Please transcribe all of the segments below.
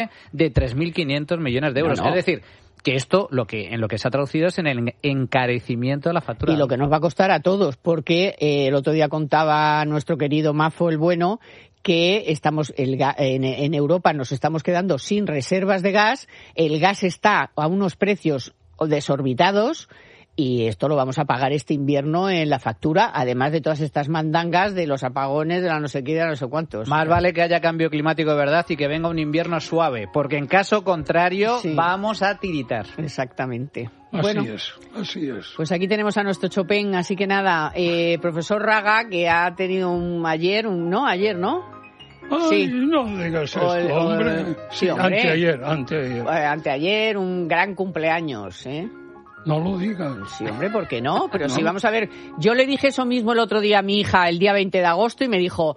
de 3.500 millones de euros. No. Es decir, que esto en lo que se ha traducido es en el encarecimiento de la factura. Y lo que nos va a costar a todos, porque el otro día contaba nuestro querido Mafo el Bueno que en Europa nos estamos quedando sin reservas de gas, el gas está a unos precios desorbitados y esto lo vamos a pagar este invierno en la factura, además de todas estas mandangas de los apagones, de la no sé qué, de la no sé cuántos. Más vale que haya cambio climático de verdad y que venga un invierno suave, porque en caso contrario vamos a tiritar. Exactamente. Así es. Pues aquí tenemos a nuestro Chopin, así que nada, profesor Raga, que ha tenido ayer, ¿no? Ay, sí. No digas esto, hombre. Sí, hombre. Anteayer. Un gran cumpleaños, ¿eh? No lo digas. Sí, hombre, ¿por qué no? Pero sí, vamos a ver. Yo le dije eso mismo el otro día a mi hija, el día 20 de agosto, y me dijo,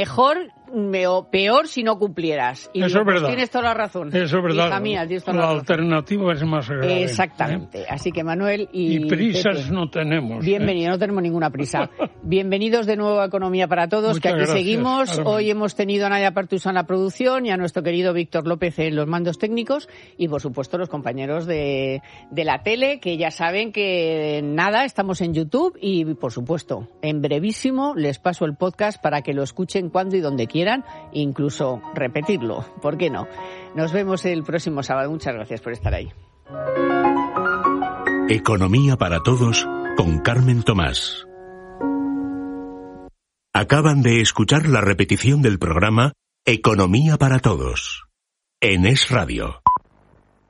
peor si no cumplieras. Y eso digo, es verdad. Pues tienes toda la razón. Eso es verdad. Hija mía, tienes toda la razón. alternativa es más grave. Exactamente. Así que Manuel y prisas Pepe, no tenemos. Bienvenidos, no tenemos ninguna prisa. Bienvenidos de nuevo a Economía para Todos, Muchas que aquí gracias, seguimos. Carmen. Hoy hemos tenido a Nadia Partusa en la producción y a nuestro querido Víctor López en los mandos técnicos y, por supuesto, los compañeros de la tele, que ya saben que nada, estamos en YouTube y, por supuesto, en brevísimo les paso el podcast para que lo escuchen cuando y donde quieran, incluso repetirlo. ¿Por qué no? Nos vemos el próximo sábado. Muchas gracias por estar ahí. Economía para Todos con Carmen Tomás. Acaban de escuchar la repetición del programa Economía para Todos en Es Radio.